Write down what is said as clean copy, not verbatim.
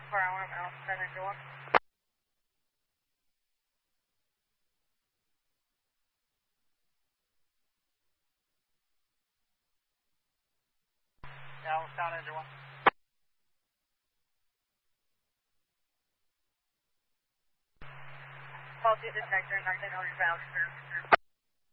car, I want to Alpha 10 Engine 1. Yeah, Alpha 10 Engine 1. Faulty detector, nothing on your valve.